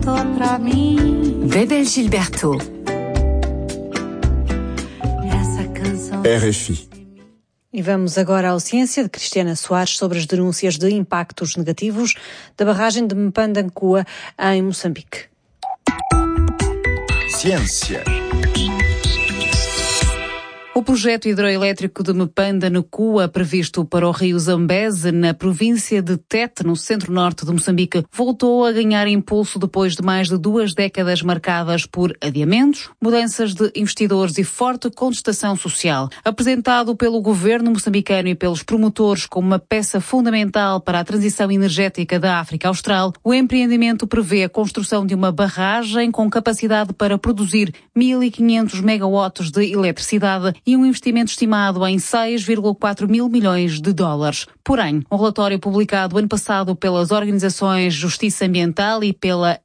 pra mim. Bebel Gilberto. Essa canção. RFI. E vamos agora ao Ciência, de Cristiana Soares, sobre as denúncias de impactos negativos da barragem de Mpandancua, em Moçambique. Ciência. O projeto hidroelétrico de Mpandancua, previsto para o rio Zambeze, na província de Tete, no centro-norte de Moçambique, voltou a ganhar impulso depois de mais de 2 décadas marcadas por adiamentos, mudanças de investidores e forte contestação social. Apresentado pelo governo moçambicano e pelos promotores como uma peça fundamental para a transição energética da África Austral, o empreendimento prevê a construção de uma barragem com capacidade para produzir 1.500 megawatts de eletricidade e um investimento estimado em 6,4 mil milhões de dólares. Porém, um relatório publicado ano passado pelas organizações Justiça Ambiental e pela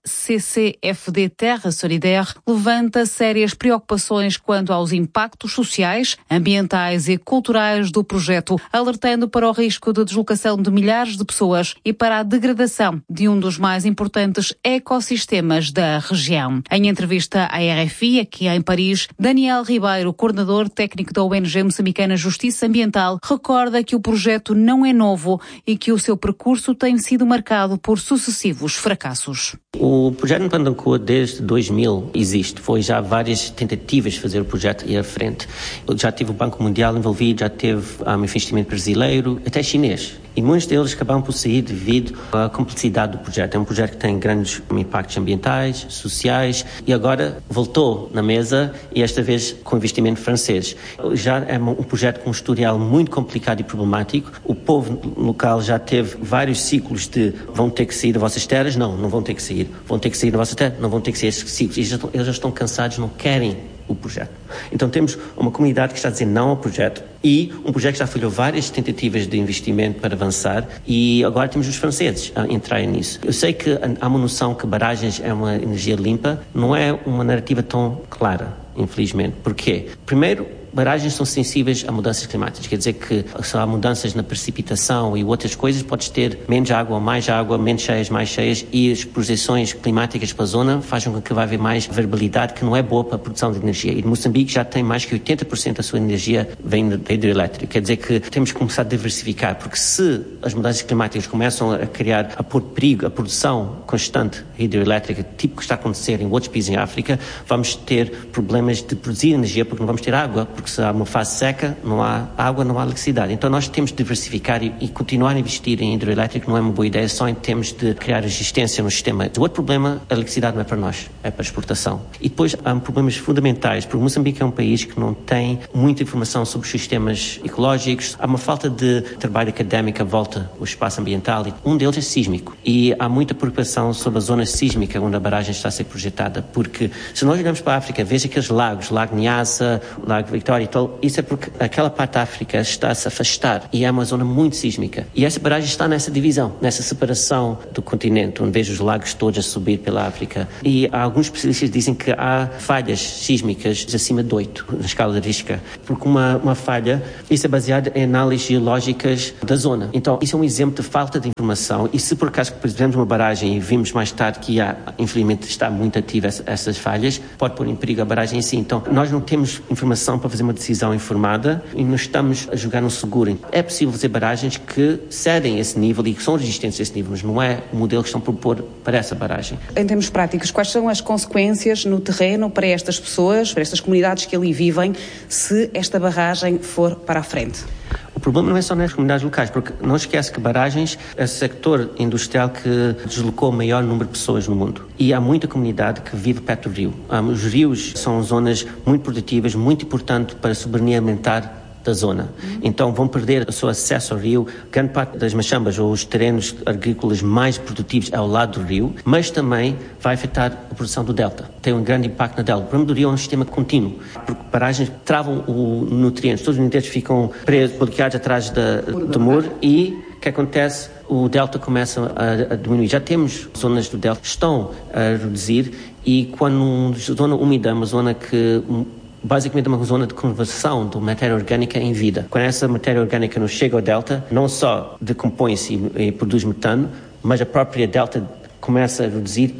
CCFD Terra Solidaire levanta sérias preocupações quanto aos impactos sociais, ambientais e culturais do projeto, alertando para o risco de deslocação de milhares de pessoas e para a degradação de um dos mais importantes ecossistemas da região. Em entrevista à RFI, aqui em Paris, Daniel Ribeiro, coordenador técnico da ONG moçambicana Justiça Ambiental, recorda que o projeto não é novo e que o seu percurso tem sido marcado por sucessivos fracassos. O projeto Mpandancua desde 2000 existe. Foi já várias tentativas de fazer o projeto ir à frente. Já teve o Banco Mundial envolvido, já teve investimento brasileiro, até chinês. E muitos deles acabaram por sair devido à complexidade do projeto. É um projeto que tem grandes impactos ambientais, sociais, e agora voltou na mesa, e esta vez com investimento francês. Já é um projeto com um historial muito complicado e problemático. O povo local já teve vários ciclos de vão ter que sair das vossas terras, não vão ter que sair. Vão ter que sair da vossa terra, não vão ter que sair esses ciclos. Eles já estão cansados, não querem o projeto. Então temos uma comunidade que está a dizer não ao projeto e um projeto que já falhou várias tentativas de investimento para avançar e agora temos os franceses a entrarem nisso. Eu sei que há uma noção que barragens é uma energia limpa, não é uma narrativa tão clara, infelizmente. Porquê? Primeiro, barragens são sensíveis a mudanças climáticas, quer dizer que se há mudanças na precipitação e outras coisas, podes ter menos água, menos cheias, mais cheias, e as projeções climáticas para a zona fazem com que vai haver mais variabilidade que não é boa para a produção de energia. E Moçambique já tem mais que 80% da sua energia vem da hidroelétrica, quer dizer que temos que começar a diversificar, porque se as mudanças climáticas começam a pôr perigo a produção constante hidroelétrica, tipo que está a acontecer em outros países em África, vamos ter problemas de produzir energia porque não vamos ter água, porque se há uma fase seca, não há água, não há eletricidade. Então nós temos de diversificar e continuar a investir em hidroelétrico não é uma boa ideia, só em termos de criar resistência no sistema. O outro problema, a eletricidade não é para nós, é para a exportação. E depois há problemas fundamentais, porque Moçambique é um país que não tem muita informação sobre os sistemas ecológicos, há uma falta de trabalho académico à volta do espaço ambiental, e um deles é sísmico. E há muita preocupação sobre a zona sísmica onde a barragem está a ser projetada, porque se nós olhamos para a África, veja aqueles lagos, Lago Nyassa, Lago Victoria, então, isso é porque aquela parte da África está a se afastar e é uma zona muito sísmica. E essa barragem está nessa divisão, nessa separação do continente, onde vejo os lagos todos a subir pela África. E alguns especialistas dizem que há falhas sísmicas acima de 8, na escala de Richter. Porque uma falha, isso é baseado em análises geológicas da zona. Então, isso é um exemplo de falta de informação. E se por acaso fizemos uma barragem e vimos mais tarde que infelizmente está muito ativa essas falhas, pode pôr em perigo a barragem em si. Então, nós não temos informação para fazer uma decisão informada e não estamos a jogar no seguro. É possível fazer barragens que cedem esse nível e que são resistentes a esse nível, mas não é o modelo que estão a propor para essa barragem. Em termos práticos, quais são as consequências no terreno para estas pessoas, para estas comunidades que ali vivem, se esta barragem for para a frente? O problema não é só nas comunidades locais, porque não esquece que barragens é o sector industrial que deslocou o maior número de pessoas no mundo. E há muita comunidade que vive perto do rio. Os rios são zonas muito produtivas, muito importantes para a soberania alimentar da zona. Então vão perder o seu acesso ao rio. Grande parte das machambas ou os terrenos agrícolas mais produtivos é ao lado do rio, mas também vai afetar a produção do delta. Tem um grande impacto na delta. O problema do rio é um sistema contínuo, porque barragens travam os nutrientes. Todos os nutrientes ficam presos, bloqueados atrás do muro e o que acontece? O delta começa a diminuir. Já temos zonas do delta que estão a reduzir e quando uma zona úmida, uma zona que basicamente uma zona de conversão de matéria orgânica em vida. Quando essa matéria orgânica não chega ao delta, não só decompõe-se e produz metano, mas a própria delta começa a reduzir e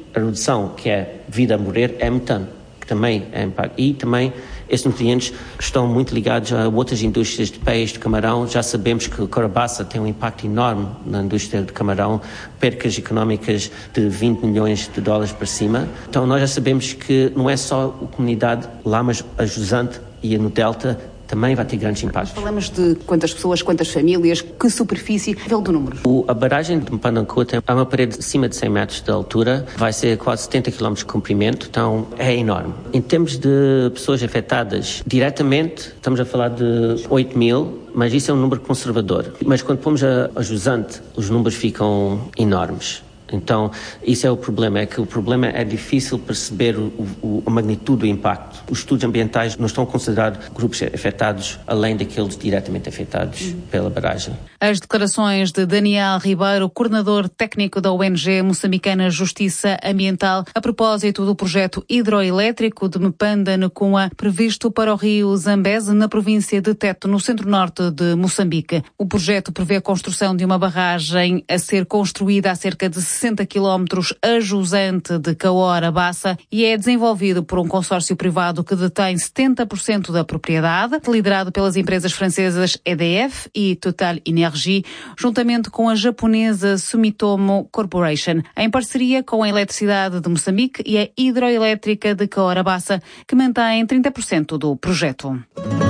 a redução que é vida a morrer é metano, que também é impacto. E também esses nutrientes estão muito ligados a outras indústrias de peixe, de camarão. Já sabemos que a Corabaça tem um impacto enorme na indústria de camarão, percas económicas de 20 milhões de dólares para cima. Então nós já sabemos que não é só a comunidade lá, mas a jusante e no Delta também vai ter grandes impactos. Falamos de quantas pessoas, quantas famílias, que superfície, nível do número? A barragem de Mpandankua tem uma parede acima de 100 metros de altura, vai ser quase 70 km de comprimento, então é enorme. Em termos de pessoas afetadas, diretamente estamos a falar de 8 mil, mas isso é um número conservador. Mas quando pomos a jusante, os números ficam enormes. Então, isso é o problema, é que o problema é difícil perceber a magnitude do impacto. Os estudos ambientais não estão a considerar grupos afetados além daqueles diretamente afetados pela barragem. As declarações de Daniel Ribeiro, coordenador técnico da ONG moçambicana Justiça Ambiental, a propósito do projeto hidroelétrico de Mpandankua, previsto para o rio Zambeze, na província de Tete, no centro-norte de Moçambique. O projeto prevê a construção de uma barragem a ser construída a cerca de 60 quilómetros a jusante de Cahora-Bassa e é desenvolvido por um consórcio privado que detém 70% da propriedade, liderado pelas empresas francesas EDF e Total Energy, juntamente com a japonesa Sumitomo Corporation, em parceria com a Eletricidade de Moçambique e a Hidroelétrica de Cahora-Bassa, que mantém 30% do projeto.